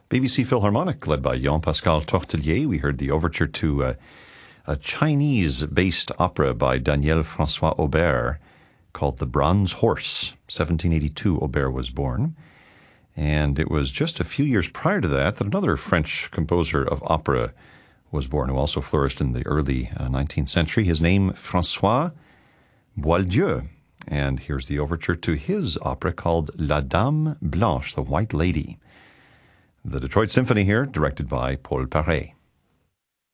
BBC Philharmonic, led by Jean-Pascal Tortelier. We heard the overture to a Chinese-based opera by Daniel François Aubert called The Bronze Horse. 1782, Aubert was born. And it was just a few years prior to that another French composer of opera was born, who also flourished in the early 19th century. His name, François Boieldieu. And here's the overture to his opera called La Dame Blanche, the White Lady. The Detroit Symphony here, directed by Paul Paré.